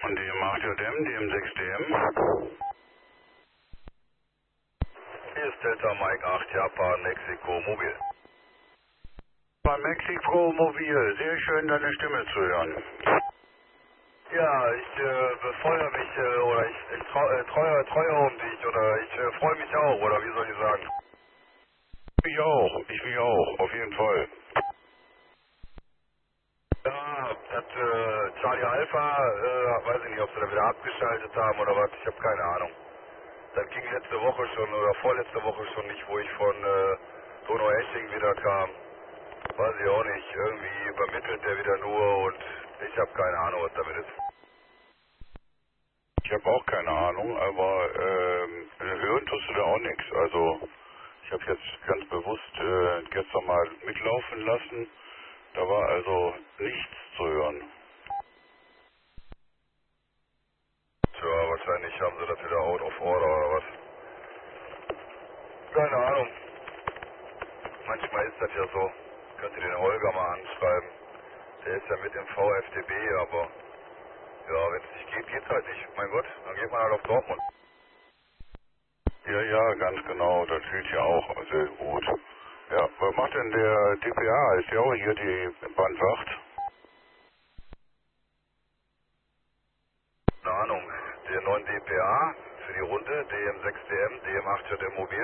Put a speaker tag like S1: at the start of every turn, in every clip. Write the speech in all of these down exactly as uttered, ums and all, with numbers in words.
S1: D M acht J M, D M sechs D M.
S2: Hier ist Delta Mike acht, Japan, Mexiko, mobil.
S1: Bei Mexiko Mobil, sehr schön deine Stimme zu hören.
S2: Ja, ich äh, befeuere mich, äh, oder ich, ich trau, äh, treue, treue um dich, oder ich äh, freue mich auch, oder wie soll ich sagen?
S1: Ich auch, ich mich auch, auf jeden Fall.
S2: Ja, das äh, Charlie Alpha, äh, weiß ich nicht, ob sie da wieder abgeschaltet haben oder was, ich habe keine Ahnung. Das ging letzte Woche schon, oder vorletzte Woche schon nicht, wo ich von äh, Donau-Esching wieder kam. Weiß ich auch nicht, irgendwie übermittelt der wieder nur und ich habe keine Ahnung, was damit ist.
S1: Ich habe auch keine Ahnung, aber ähm, hören tust du da auch nichts. Also ich habe jetzt ganz bewusst äh, gestern mal mitlaufen lassen. Da war also nichts zu hören.
S2: Tja, wahrscheinlich haben sie das wieder out of order oder was. Keine Ahnung. Manchmal ist das ja so. Könnt ihr den Holger mal anschreiben. Der ist ja mit im V F D B, aber ja, wenn es nicht geht, geht's halt nicht. Mein Gott, dann geht man halt auf Dortmund.
S1: Ja, ja, ganz genau, das gilt ja auch sehr gut. Ja, was macht denn der D P A? Ist ja auch hier die Bandwacht?
S2: Keine Ahnung. Der neuen D P A für die Runde, D M sechs D M, D M acht J M mobil.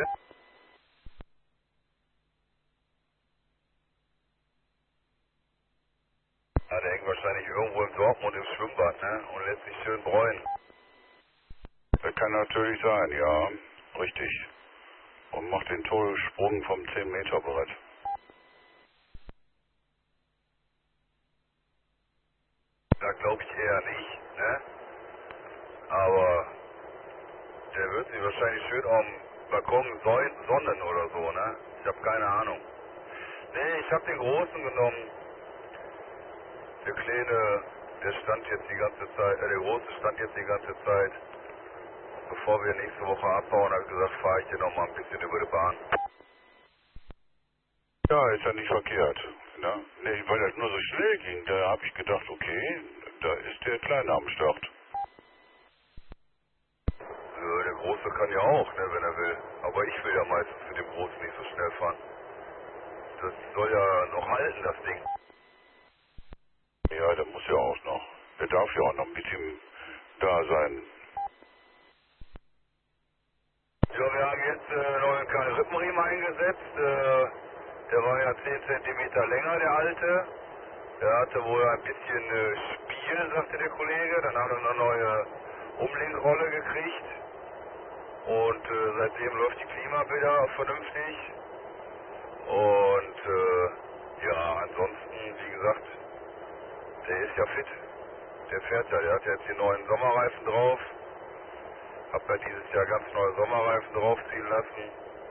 S2: Ja, der hängt wahrscheinlich irgendwo in Dortmund im Schwimmbad, ne? Und lässt sich schön bräunen.
S1: Das kann natürlich sein, ja, richtig. Und macht den Todessprung vom zehn Meter Brett.
S2: Da glaube ich eher nicht, ne? Aber der wird sich wahrscheinlich schön am Balkon son- sonnen oder so, ne? Ich habe keine Ahnung. Nee, ich habe den Großen genommen. Der Kleine, der stand jetzt die ganze Zeit, äh, der Große stand jetzt die ganze Zeit. Bevor wir nächste Woche abbauen, habe ich gesagt, fahre ich dir noch mal ein bisschen über die Bahn.
S1: Ja, ist ja nicht verkehrt. Ne? Nee, weil das nur so schnell ging, da habe ich gedacht, okay, da ist der Kleine am Start.
S2: Äh, der Große kann ja auch, ne, wenn er will. Aber ich will ja meistens mit dem Großen nicht so schnell fahren. Das soll ja noch halten, das Ding.
S1: Ja, der muss ja auch noch. Der darf ja auch noch mit ihm da sein.
S2: Ja, wir haben jetzt äh, noch einen kleinen Rippenriemen eingesetzt. Äh, der war ja zehn Zentimeter länger, der alte. Der hatte wohl ein bisschen äh, Spiel, sagte der Kollege. Dann haben wir eine neue Umlenkrolle gekriegt. Und äh, seitdem läuft die Klima wieder vernünftig. Und äh, ja, ansonsten, wie gesagt, der ist ja fit. Der fährt ja, der hat ja jetzt die neuen Sommerreifen drauf. Hab ja dieses Jahr ganz neue Sommerreifen draufziehen lassen.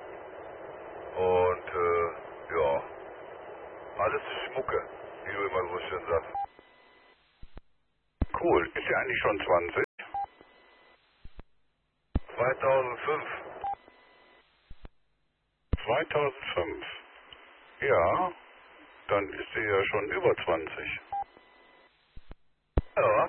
S2: Und äh, ja, alles Schmucke, wie du immer so schön sagst.
S1: Cool. Ist ja eigentlich schon zwanzig?
S2: zweitausendfünf.
S1: zweitausendfünf. Ja, dann ist sie ja schon über zwanzig.
S2: Ja,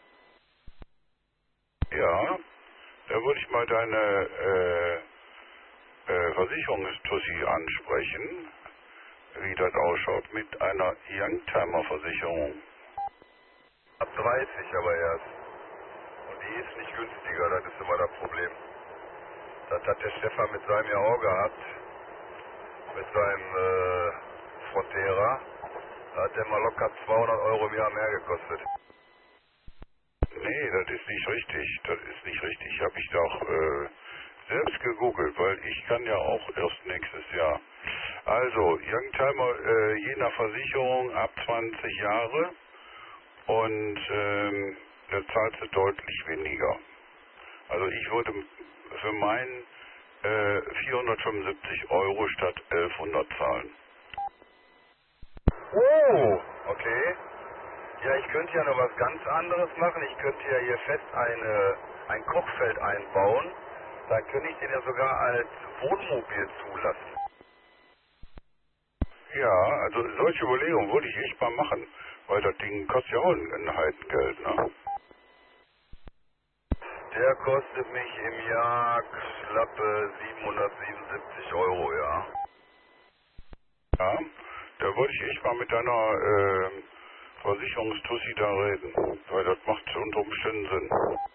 S1: Ja, da würde ich mal deine äh, äh, Versicherungstussi ansprechen, wie das ausschaut mit einer Youngtimer-Versicherung.
S2: ab dreißig aber erst. Und die ist nicht günstiger, das ist immer das Problem. Das hat der Stefan mit seinem ja auch gehabt. Mit seinem äh, Frontera. Da hat der mal locker zweihundert Euro im Jahr mehr gekostet.
S1: Nee, das ist nicht richtig. Das ist nicht richtig. Habe ich doch äh, selbst gegoogelt, weil ich kann ja auch erst nächstes Jahr. Also, Youngtimer äh, je nach Versicherung ab zwanzig Jahre und ähm, da zahlt sie deutlich weniger. Also ich würde für meinen äh, vierhundertfünfundsiebzig Euro statt elfhundert zahlen.
S2: Oh, okay. Ja, ich könnte ja noch was ganz anderes machen. Ich könnte ja hier fest eine, ein Kochfeld einbauen. Dann könnte ich den ja sogar als Wohnmobil zulassen.
S1: Ja, also solche Überlegungen würde ich echt mal machen, weil das Ding kostet ja auch ein, ein Heidengeld, ne?
S2: Der kostet mich im Jahr schlappe siebenhundertsiebenundsiebzig Euro, ja.
S1: Ja, da wollte ich echt mal mit deiner äh, Versicherungstussi da reden, weil das macht unter Umständen Sinn.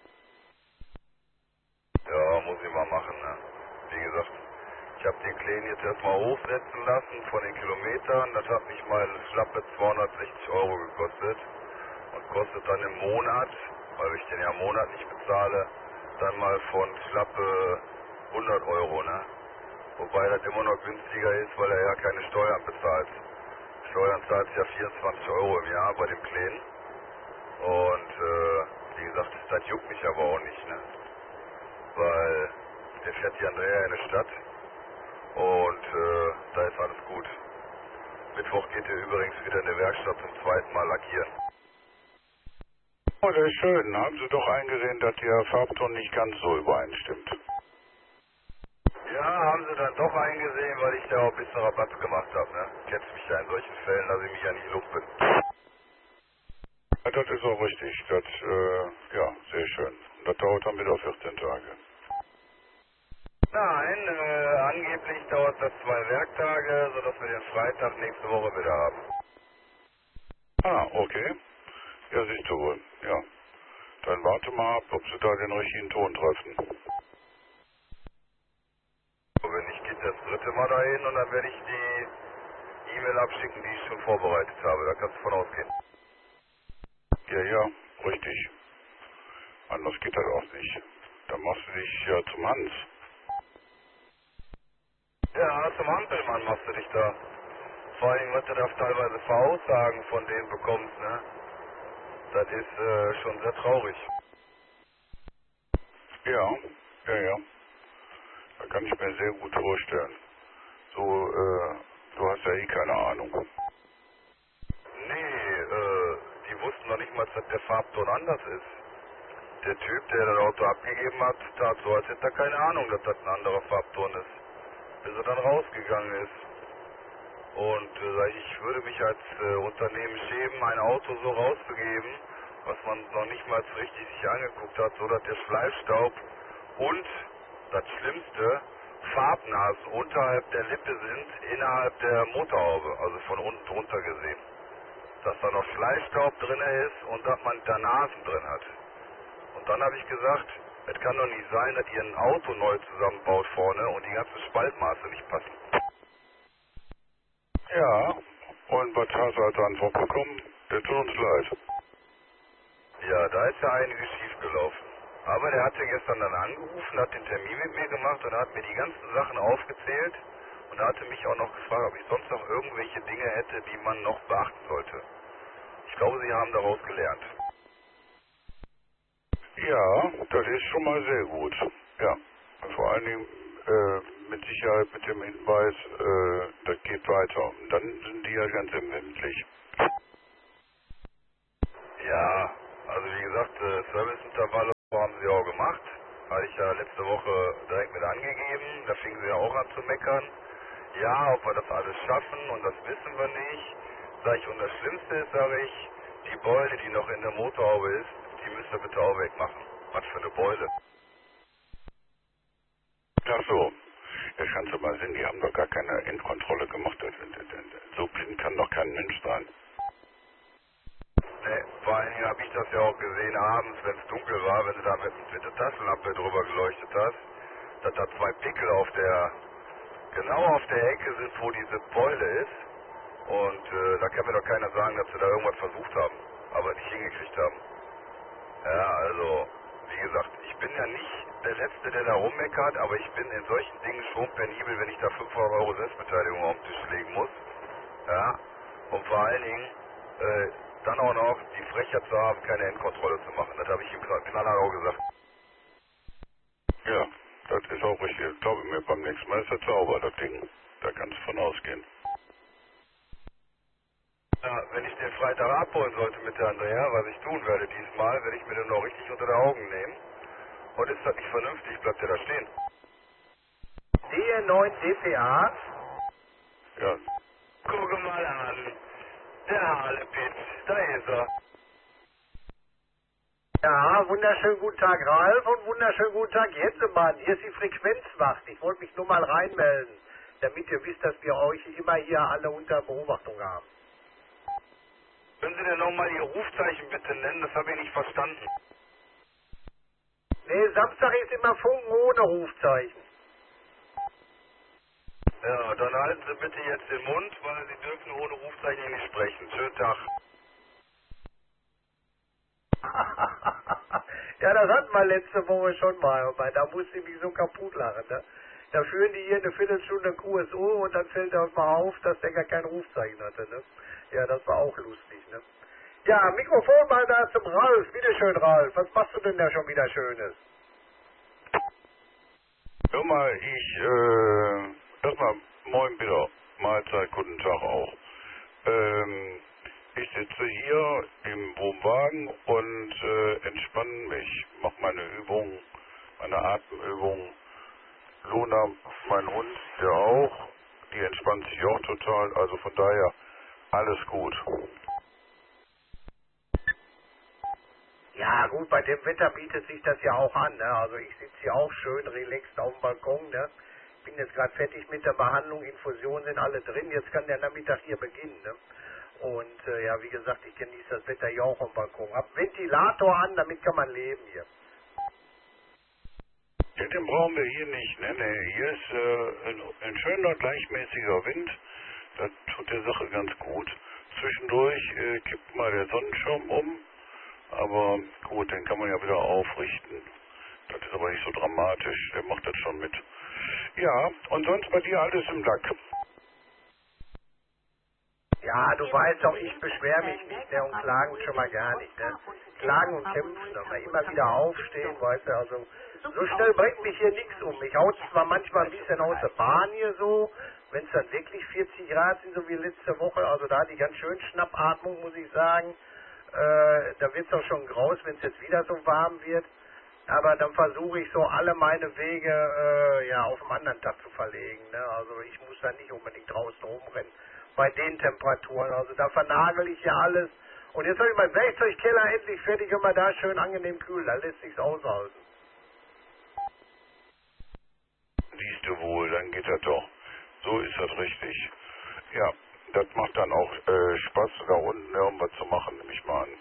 S2: Ja, muss ich mal machen, ne. Wie gesagt, ich habe den Kleinen jetzt erstmal hochsetzen lassen von den Kilometern. Das hat mich mal schlappe zweihundertsechzig Euro gekostet und kostet dann im Monat, weil ich den ja im Monat nicht bezahle, dann mal von schlappe hundert Euro, ne. Wobei das immer noch günstiger ist, weil er ja keine Steuern bezahlt. Steuern zahlt ja vierundzwanzig Euro im Jahr bei dem Kleinen. Und äh, wie gesagt, das juckt mich aber auch nicht, ne. Weil der fährt die Andrea in die Stadt und äh, da ist alles gut. Mittwoch geht er übrigens wieder in der Werkstatt zum zweiten Mal lackieren.
S1: Oh, das ist schön. Haben Sie doch eingesehen, dass der Farbton nicht ganz so übereinstimmt.
S2: Ja, haben sie dann doch eingesehen, weil ich da auch ein bisschen Rabatt gemacht habe, ne? Kennst mich ja in solchen Fällen, dass ich mich ja nicht lumpen.
S1: Ja, das ist auch richtig. Das, äh, ja, sehr schön. Das dauert dann wieder vierzehn Tage.
S2: Nein, äh, angeblich dauert das zwei Werktage, sodass wir den Freitag nächste Woche wieder haben.
S1: Ah, okay. Ja, siehst du wohl. Ja. Dann warte mal ab, ob Sie da den richtigen Ton treffen.
S2: So, wenn nicht, geht das dritte Mal dahin und dann werde ich die E-Mail abschicken, die ich schon vorbereitet habe. Da kannst du von ausgehen.
S1: Ja, ja, richtig. Anders geht das auch nicht. Dann machst du dich ja zum Hans.
S2: Ja, zum Ampelmann machst du dich da. Vor allem, was du da teilweise für Aussagen von denen bekommst, ne? Das ist äh, schon sehr traurig.
S1: Ja, ja, ja. Da kann ich mir sehr gut vorstellen. So, äh, du hast ja eh keine Ahnung.
S2: Nee, äh, die wussten noch nicht mal, dass der Farbton anders ist. Der Typ, der das Auto abgegeben hat, tat so, als hätte er keine Ahnung, dass das ein anderer Farbton ist. Bis er dann rausgegangen ist. Und äh, ich würde mich als äh, Unternehmen schämen, ein Auto so rauszugeben, was man noch nicht mal so richtig sich angeguckt hat, so dass der Schleifstaub und das Schlimmste, Farbnasen unterhalb der Lippe sind, innerhalb der Motorhaube, also von unten drunter gesehen. Dass da noch Schleifstaub drin ist und dass man da Nasen drin hat. Und dann habe ich gesagt, es kann doch nicht sein, dass ihr ein Auto neu zusammenbaut vorne und die ganzen Spaltmaße nicht passen.
S1: Ja, und was hast du als Antwort bekommen? Der tut uns leid.
S2: Ja, da ist ja einiges schiefgelaufen. Aber der hatte gestern dann angerufen, hat den Termin mit mir gemacht und hat mir die ganzen Sachen aufgezählt und hatte mich auch noch gefragt, ob ich sonst noch irgendwelche Dinge hätte, die man noch beachten sollte. Ich glaube, Sie haben daraus gelernt.
S1: Ja, das ist schon mal sehr gut. Ja, vor allen Dingen äh, mit Sicherheit mit dem Hinweis, äh, das geht weiter. Und dann sind die ja ganz empfindlich.
S2: Ja, also wie gesagt, äh, Serviceintervalle haben Sie auch gemacht. Hatte ich ja letzte Woche direkt mit angegeben. Da fingen Sie ja auch an zu meckern. Ja, ob wir das alles schaffen und das wissen wir nicht. Sag ich, und das Schlimmste ist, sage ich, die Beule, die noch in der Motorhaube ist, die müsst ihr bitte auch wegmachen. Was für eine Beule.
S1: Ach so, jetzt kannst du mal sehen, die haben doch gar keine Endkontrolle gemacht. So blind kann doch kein Mensch sein.
S2: Ne, vor allen Dingen habe ich das ja auch gesehen abends, wenn es dunkel war, wenn du da mit, mit der Taschenlampe drüber geleuchtet hast, dass da zwei Pickel auf der, genau auf der Ecke sind, wo diese Beule ist. Und äh, da kann mir doch keiner sagen, dass sie da irgendwas versucht haben, aber nicht hingekriegt haben. Ja, also, wie gesagt, ich bin ja nicht der Letzte, der da rummeckert, aber ich bin in solchen Dingen schon penibel, wenn ich da fünfhundert Euro Selbstbeteiligung auf den Tisch legen muss. Ja, und vor allen Dingen äh, dann auch noch die Frechheit zu haben, keine Endkontrolle zu machen. Das habe ich ihm knallhart auch gesagt.
S1: Ja, das ist auch richtig. Glaube mir, beim nächsten Mal ist das sauber, das Ding. Da kannst du von ausgehen.
S2: Ja, wenn ich den Freitag abholen sollte mit der Andrea, was ich tun werde diesmal, werde ich mir den noch richtig unter die Augen nehmen. Und ist das nicht vernünftig, bleibt der da stehen. D neun D P A.
S1: Ja,
S2: Gucke mal an. Der Halepitz, da ist er.
S3: Ja, wunderschönen guten Tag, Ralf, und wunderschönen guten Tag, Jetzemann. Hier ist die Frequenzwacht. Ich wollte mich nur mal reinmelden, damit ihr wisst, dass wir euch immer hier alle unter Beobachtung haben.
S2: Können Sie denn nochmal Ihr Rufzeichen bitte nennen? Das habe ich nicht verstanden.
S3: Nee, Samstag ist immer Funken ohne Rufzeichen.
S2: Ja, dann halten Sie bitte jetzt den Mund, weil Sie dürfen ohne Rufzeichen nicht sprechen. Schönen Tag.
S3: Ja, das hatten wir letzte Woche schon mal, aber da musste ich mich so kaputt lachen, ne? Da führen die hier eine Viertelstunde Q S O und dann fällt uns mal auf, dass der gar kein Rufzeichen hatte, ne? Ja, das war auch lustig, ne? Ja, Mikrofon mal da zum Ralf. Bitteschön, Ralf. Was machst du denn da schon wieder Schönes?
S1: Hör mal, ich, äh, erstmal, moin bitte, Mahlzeit, guten Tag auch. Ähm, ich sitze hier im Wohnwagen und äh, entspanne mich, mache meine Übung, meine Atemübung. Luna, mein Hund, der auch, die entspannt sich auch total, also von daher alles gut.
S3: Ja, gut, bei dem Wetter bietet sich das ja auch an, ne? Also ich sitze hier auch schön relaxed auf dem Balkon, ne? Bin jetzt gerade fertig mit der Behandlung, Infusionen sind alle drin, jetzt kann der Nachmittag hier beginnen, ne? Und äh, ja, wie gesagt, ich genieße das Wetter hier auch am Balkon. Hab Ventilator an, damit kann man leben hier.
S1: Ja, den brauchen wir hier nicht, ne, ne, hier ist äh, ein, ein schöner, gleichmäßiger Wind, das tut der Sache ganz gut. Zwischendurch äh, kippt mal der Sonnenschirm um, aber gut, den kann man ja wieder aufrichten. Das ist aber nicht so dramatisch, der macht das schon mit. Ja, und sonst bei dir alles im Lack.
S3: Ja, du weißt doch, ich beschwere mich nicht, ne, und klagen schon mal gar nicht, ne. Klagen und kämpfen, aber immer wieder aufstehen, weißt du, also so schnell bringt mich hier nichts um. Ich hau zwar manchmal ein bisschen aus der Bahn hier so, wenn es dann wirklich vierzig Grad sind, so wie letzte Woche, also da die ganz schön Schnappatmung, muss ich sagen, äh, da wird es auch schon graus, wenn es jetzt wieder so warm wird. Aber dann versuche ich so alle meine Wege äh, ja auf einen anderen Tag zu verlegen. Ne? Also ich muss da nicht unbedingt draußen rumrennen bei den Temperaturen. Also da vernagel ich ja alles. Und jetzt habe ich meinen Werkzeugkeller endlich fertig und mal da schön angenehm kühl. Da lässt sich's aushalten.
S1: Siehst du wohl, dann geht das doch. So ist das richtig. Ja, das macht dann auch äh, Spaß, da unten irgendwas zu machen, nehme ich mal an.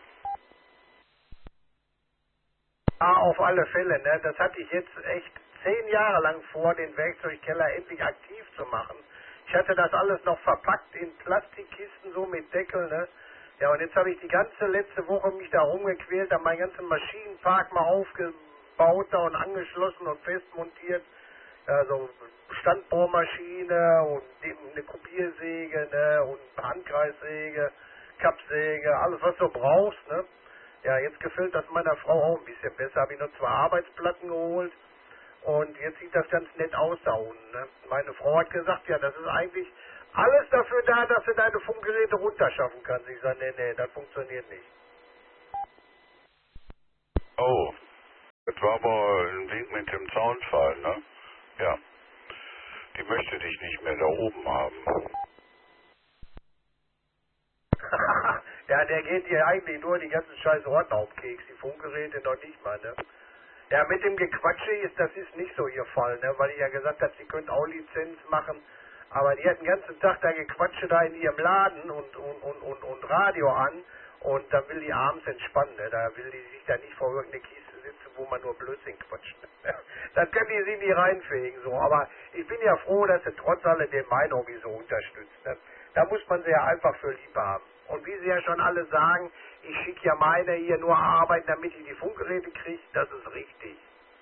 S3: Ja, auf alle Fälle. Ne? Das hatte ich jetzt echt zehn Jahre lang vor, den Werkzeugkeller endlich aktiv zu machen. Ich hatte das alles noch verpackt in Plastikkisten, so mit Deckel, ne? Ja, und jetzt habe ich die ganze letzte Woche mich da rumgequält, habe meinen ganzen Maschinenpark mal aufgebaut da und angeschlossen und festmontiert. Also Standbohrmaschine und die- eine Kopiersäge, ne? Und Handkreissäge, Kappsäge, alles was du brauchst, ne? Ja, jetzt gefällt das meiner Frau auch ein bisschen besser. Habe ich noch zwei Arbeitsplatten geholt. Und jetzt sieht das ganz nett aus da unten. Ne? Meine Frau hat gesagt, ja, das ist eigentlich alles dafür da, dass du deine Funkgeräte runterschaffen kannst. Ich sage, nee, nee, das funktioniert nicht.
S1: Oh, das war aber ein Weg mit dem Zaunfall, ne? Ja, die möchte dich nicht mehr da oben haben.
S3: Ja, der geht hier eigentlich nur die ganzen scheiß Ordner auf den Keks, die Funkgeräte noch nicht mal, ne? Ja, mit dem Gequatsche ist, das ist nicht so ihr Fall, ne? Weil ich ja gesagt habe, sie können auch Lizenz machen. Aber die hat den ganzen Tag da Gequatsche da in ihrem Laden und, und, und, und, und Radio an. Und dann will die abends entspannen, ne? Da will die sich da nicht vor irgendeine Kiste sitzen, wo man nur Blödsinn quatscht. Das können die sie nie reinfegen, so. Aber ich bin ja froh, dass sie trotz alledem mein Hobby so unterstützt, ne? Da muss man sie ja einfach für lieb haben. Und wie sie ja schon alle sagen, ich schicke ja meine hier nur arbeiten, damit ich die Funkgeräte kriege, das ist richtig.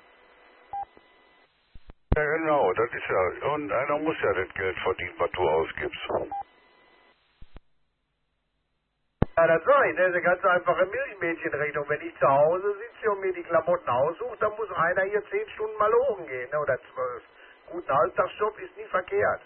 S1: Ja, genau, das ist ja, und einer muss ja das Geld verdienen, was du ausgibst.
S3: Ja, das sag ich, das ist eine ganz einfache Milchmädchenrechnung. Wenn ich zu Hause sitze und mir die Klamotten aussuche, dann muss einer hier zehn Stunden mal lochen gehen, ne? Oder zwölf. Gut, ein Halbtagsjob ist nie verkehrt.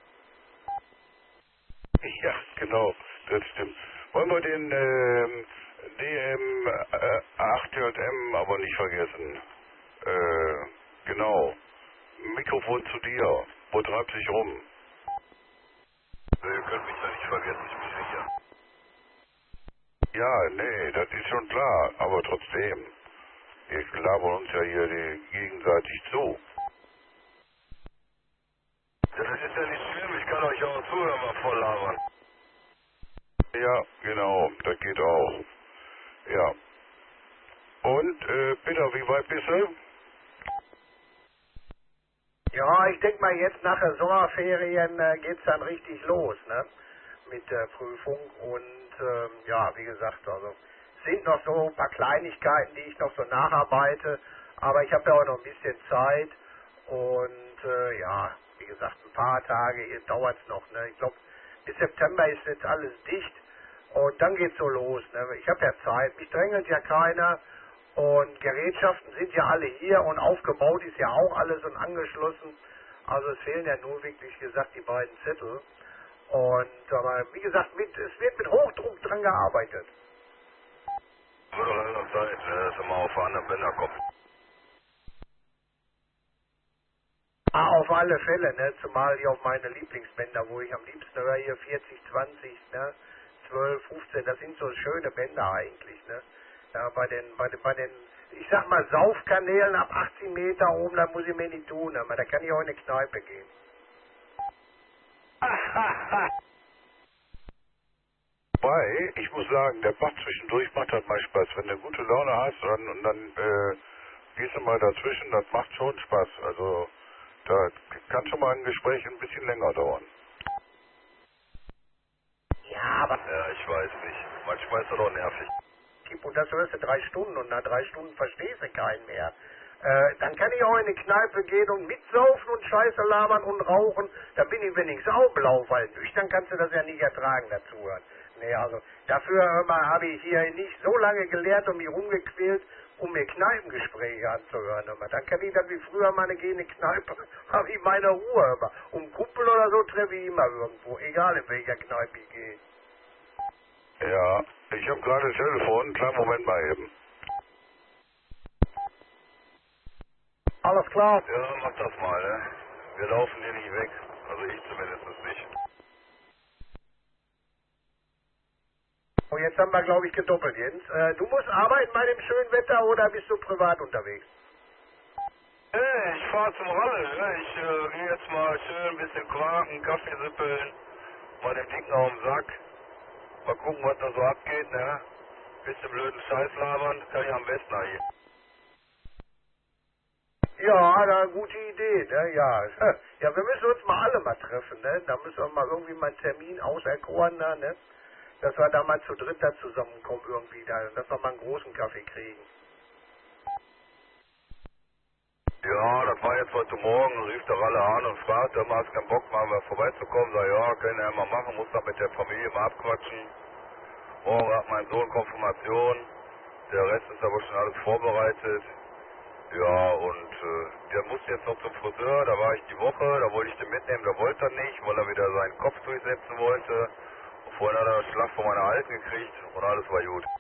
S1: Ja, genau, das stimmt. Wollen wir den ähm, D M äh, acht J M aber nicht vergessen. Äh, genau. Mikrofon zu dir. Wo treibt sich rum?
S2: Ihr könnt mich da nicht vergessen, ich bin ja hier.
S1: Ja, nee, das ist schon klar, aber trotzdem. Wir labern uns ja hier die gegenseitig zu.
S2: Ja, das ist ja nicht schlimm, ich kann euch auch zuhören, mal voll labern.
S1: Ja, genau, das geht auch. Ja. Und, äh, Peter, wie weit bist du?
S3: Ja, ich denke mal, jetzt nach der Sommerferien äh, geht's dann richtig los, ne? Mit der Prüfung und ähm, ja, wie gesagt, also sind noch so ein paar Kleinigkeiten, die ich noch so nacharbeite, aber ich habe ja auch noch ein bisschen Zeit und äh, ja, wie gesagt, ein paar Tage dauert's noch, ne? Ich glaube, bis September ist jetzt alles dicht und dann geht's so los, ne? Ich habe ja Zeit, mich drängelt ja keiner. Und Gerätschaften sind ja alle hier und aufgebaut ist ja auch alles und angeschlossen. Also es fehlen ja nur wirklich gesagt die beiden Zettel. Und aber wie gesagt, mit, es wird mit Hochdruck dran gearbeitet.
S2: Wird doch langsam Zeit, ne, dass er mal auf andere Bänder kommt.
S3: Ah, auf alle Fälle, ne? Zumal hier auf meine Lieblingsbänder, wo ich am liebsten höre, hier vierzig, zwanzig, ne? zwölf, fünfzehn, das sind so schöne Bänder eigentlich, ne? Ja, bei den, bei den, bei den, ich sag mal, Saufkanälen ab achtzig Meter oben, da muss ich mir nicht tun, aber da kann ich auch in eine Kneipe gehen.
S1: Wobei, ich muss sagen, der Bach zwischendurch macht halt mal Spaß. Wenn du gute Laune hast und, und dann äh, gehst du mal dazwischen, das macht schon Spaß. Also da kann schon mal ein Gespräch ein bisschen länger dauern.
S3: Ja, aber
S2: Ja, ich weiß nicht. Manchmal ist das doch nervig.
S3: und das hörst du drei Stunden und nach drei Stunden verstehst du keinen mehr. Äh, dann kann ich auch in eine Kneipe gehen und mitsaufen und Scheiße labern und rauchen. Da bin ich wenigstens auch blau, weil nüchtern kannst du das ja nicht ertragen, dazuhören. Nee, also dafür habe ich hier nicht so lange gelernt und mich rumgequält, um mir Kneipengespräche anzuhören. Aber dann kann ich dann wie früher mal gehen in eine Kneipe, habe ich meine Ruhe. Aber um Kumpel oder so treffe ich immer irgendwo, egal in welcher Kneipe ich gehe.
S1: Ja, ich habe gerade das Telefon. Kleinen Moment mal eben.
S3: Alles klar.
S2: Ja, mach das mal, ne? Wir laufen hier nicht weg. Also ich zumindest nicht.
S3: Und jetzt haben wir, glaube ich, gedoppelt, Jens. Äh, du musst arbeiten bei dem schönen Wetter oder bist du privat unterwegs?
S2: Hey, ich fahr zum Ralle, ne? Ich äh, gehe jetzt mal schön ein bisschen quaken, Kaffee sippeln, mal den Dicken auf den Sack. Mal gucken, was da so abgeht, ne? Bisschen blöden Scheiß labern, kann ich am besten hier.
S3: Ja, da gute Idee, ne? Ja. Ja, wir müssen uns mal alle mal treffen, ne? Da müssen wir mal irgendwie mal einen Termin auserkoren, ne? Dass wir da mal zu dritt da zusammenkommen irgendwie, da, dass wir mal einen großen Kaffee kriegen.
S2: Ja, das war jetzt heute Morgen, rief der Ralle an und fragte, hast du keinen Bock mal vorbeizukommen? Sag ja, können wir ja mal machen, muss dann mit der Familie mal abquatschen. Morgen hat mein Sohn Konfirmation, der Rest ist aber schon alles vorbereitet. Ja, und äh, der musste jetzt noch zum Friseur, da war ich die Woche, da wollte ich den mitnehmen, da wollte er nicht, weil er wieder seinen Kopf durchsetzen wollte. Und vorhin hat er einen Schlag von meiner Alten gekriegt und alles war gut.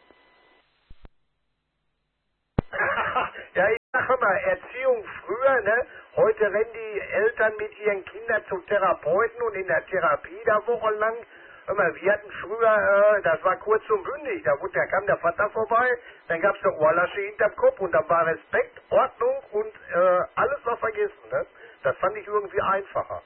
S3: Ja, ich sage mal, Erziehung früher, ne? Heute rennen die Eltern mit ihren Kindern zum Therapeuten und in der Therapie da wochenlang. Hör mal, wir hatten früher, äh, das war kurz und bündig, da, wurde, da kam der Vater vorbei, dann gab es eine Ohrlasche hinterm Kopf und dann war Respekt, Ordnung und äh, alles war vergessen, ne? Das fand ich irgendwie einfacher.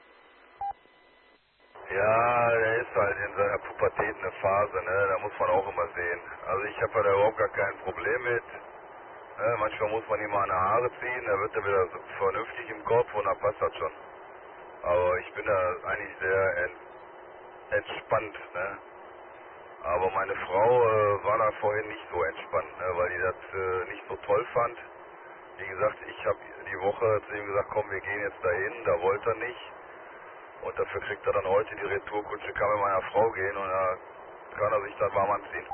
S2: Ja, der ist halt in seiner Pubertät eine Phase, ne? Da muss man auch immer sehen. Also ich habe da überhaupt gar kein Problem mit. Ne? Manchmal muss man ihm mal eine Haare ziehen, da wird er wieder so vernünftig im Kopf und dann passt das schon. Aber ich bin da eigentlich sehr ent entspannt, ne? Aber meine Frau äh, war da vorhin nicht so entspannt, ne? Weil die das äh, nicht so toll fand. Wie gesagt, ich habe die Woche zu ihm gesagt, komm, wir gehen jetzt dahin, da wollte er nicht. Und dafür kriegt er dann heute die Retourkutsche, kann mit meiner Frau gehen und da kann er sich dann warm anziehen.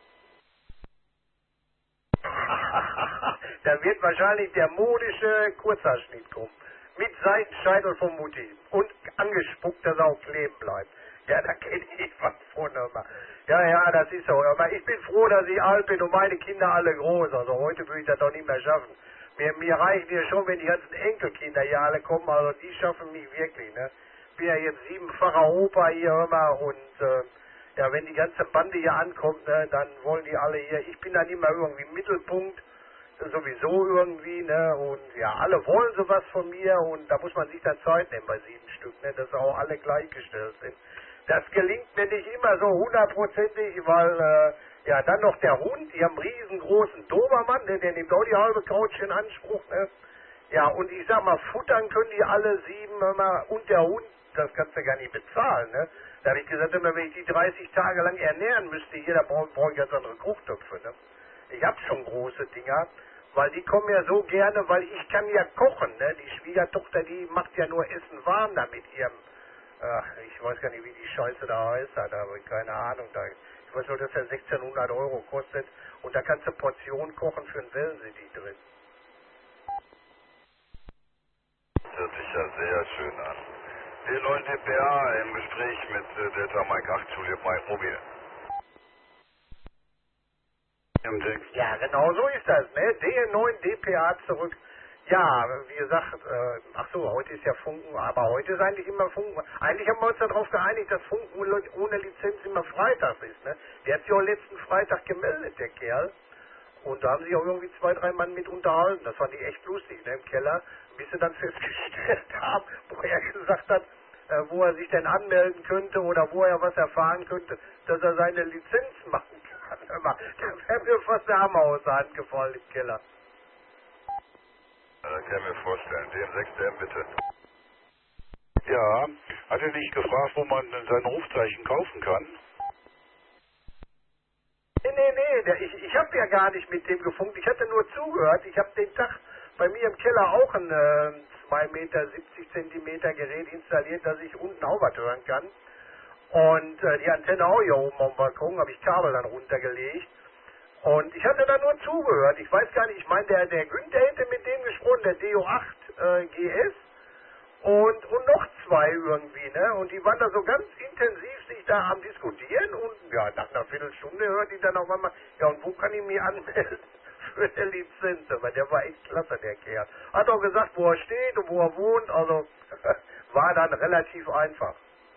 S3: Da wird wahrscheinlich der modische Kurzhaarschnitt kommen. Mit Seitenscheitel vom Mutti. Und angespuckt, dass er auch kleben bleibt. Ja, da kenne ich was von. Aber. Ja, ja, das ist so. Aber ich bin froh, dass ich alt bin und meine Kinder alle groß. Also heute würde ich das doch nicht mehr schaffen. Mir, mir reicht ja schon, wenn die ganzen Enkelkinder hier alle kommen. Also die schaffen mich wirklich, ne? Ich bin ja jetzt siebenfacher Opa hier immer und äh, ja, wenn die ganze Bande hier ankommt, ne, dann wollen die alle hier. Ich bin dann immer irgendwie im Mittelpunkt. sowieso irgendwie, ne, und ja, alle wollen sowas von mir und da muss man sich dann Zeit nehmen bei sieben Stück, ne, dass auch alle gleichgestellt sind. Das gelingt mir nicht immer so hundertprozentig, weil, äh, ja, dann noch der Hund, die haben einen riesengroßen Dobermann, ne, der nimmt auch die halbe Couch in Anspruch, ne. Ja, und ich sag mal, futtern können die alle sieben immer und der Hund, das kannst du gar nicht bezahlen, ne. Da habe ich gesagt, immer wenn ich die dreißig Tage lang ernähren müsste, hier, da brauche brauch ich ganz andere Kochtöpfe, ne. Ich habe schon große Dinger, weil die kommen ja so gerne, weil ich kann ja kochen, ne. Die Schwiegertochter, die macht ja nur Essen warm da mit ihrem, ach, ich weiß gar nicht, wie die Scheiße da heißt, da habe ich keine Ahnung, da, ich weiß nur, dass der sechzehnhundert Euro kostet und da kannst du Portion kochen für einen Wellensittich drin.
S2: Das hört sich ja sehr schön an. D neun D P A im Gespräch mit äh, Delta Mike acht, Juliet Mike Mobil.
S3: Ja, genau so ist das, ne? D neun D P A zurück. Ja, wie gesagt, äh, ach so, heute ist ja Funken, aber heute ist eigentlich immer Funken. Eigentlich haben wir uns darauf geeinigt, dass Funken ohne Lizenz immer freitags ist, ne? Der hat sich auch letzten Freitag gemeldet, der Kerl. Und da haben sich auch irgendwie zwei, drei Mann mit unterhalten. Das fand ich echt lustig, ne, im Keller. Bis sie dann festgestellt haben, wo er gesagt hat, äh, wo er sich denn anmelden könnte oder wo er was erfahren könnte, dass er seine Lizenz machen kann. Hör mal, da wäre mir fast der Hammer aus der Hand gefallen im Keller.
S2: Ja, das kann ich mir vorstellen. D M sechs D M bitte.
S1: Ja, hat er nicht gefragt, wo man sein Rufzeichen kaufen kann?
S3: Nee, nee, nee, der, ich, ich habe ja gar nicht mit dem gefunkt, ich hatte nur zugehört. Ich habe den Tag bei mir im Keller auch ein äh, zwei Meter siebzig Zentimeter Gerät installiert, dass ich unten auch was hören kann. Und äh, die Antenne auch hier oben am Balkon, habe ich Kabel dann runtergelegt. Und ich hatte da nur zugehört. Ich weiß gar nicht, ich meine, der, der Günther hätte mit dem gesprochen, der D O acht äh, G S. Und, und noch zwei irgendwie, ne? Und die waren da so ganz intensiv sich da am Diskutieren und ja, nach einer Viertelstunde hört die dann auf einmal, ja, und wo kann ich mich anmelden für eine Lizenz? Aber der war echt klasse, der Kerl. Hat auch gesagt, wo er steht und wo er wohnt, also war dann relativ einfach.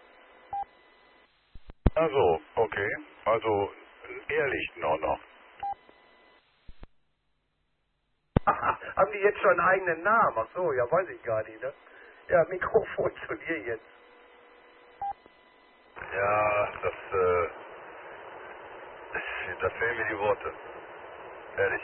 S1: Also, okay. Also, einen ehrlichen auch noch.
S3: Haben die jetzt schon einen eigenen Namen? Ach so, ja, weiß ich gar nicht, ne? Ja, Mikrofon zu dir jetzt.
S2: Ja, das, äh, da fehlen mir die Worte. Ehrlich.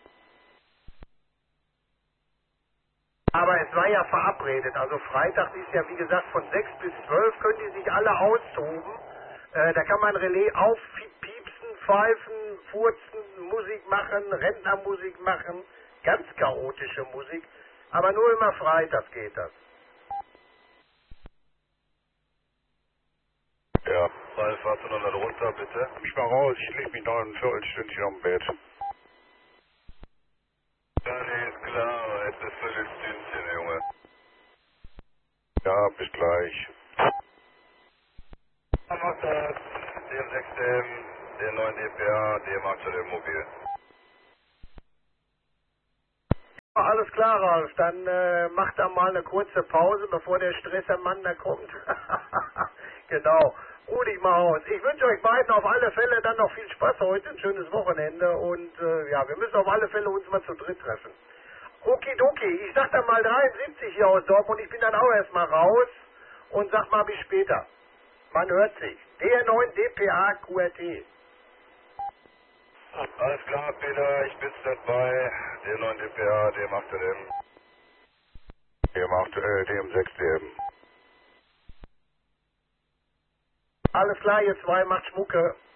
S3: Aber es war ja verabredet, also Freitag ist ja wie gesagt von sechs bis zwölf können die sich alle austoben. Äh, da kann man Relais aufpiepsen, pfeifen, furzen, Musik machen, Rentnermusik machen, ganz chaotische Musik. Aber nur immer freitags geht das.
S1: Ja.
S2: Ralf, warte noch mal runter, bitte.
S1: Komm ich mal raus, ich leg mich noch ein Viertelstündchen am Bett.
S2: Ja, nee, ist klar, jetzt ist völlig Stündchen, Junge.
S1: Ja, bis gleich.
S2: Was macht das? D M sechs D M, D neun D P A, D M acht D Mobil.
S3: Alles klar, Ralf, dann äh, mach da mal eine kurze Pause, bevor der Stressermann da kommt. Genau. Ruh dich mal aus. Ich wünsche euch beiden auf alle Fälle dann noch viel Spaß heute, ein schönes Wochenende und äh, ja, wir müssen auf alle Fälle uns mal zu dritt treffen. Okidoki, ich sag dann mal dreiundsiebzig hier aus Dortmund, ich bin dann auch erstmal raus und sag mal bis später. Man hört sich. D neun D P A Q R T.
S2: Alles klar, Peter, ich bin dabei. D neun D P A, D M acht D M.
S1: D M acht, äh, D M sechs D M.
S3: Alles klar, ihr zwei macht Schmucke.